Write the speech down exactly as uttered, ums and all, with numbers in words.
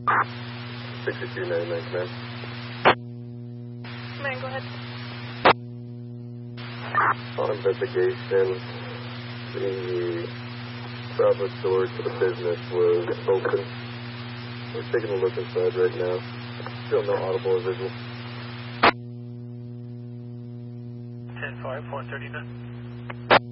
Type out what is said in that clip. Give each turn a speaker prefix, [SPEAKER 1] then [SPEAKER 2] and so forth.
[SPEAKER 1] sixty-two ninety-nine, command.
[SPEAKER 2] Command, go ahead.
[SPEAKER 1] On investigation, the Bravo door to the business was open. We're taking a look inside right now. Still no audible or visual.
[SPEAKER 3] ten five, four thirty-nine.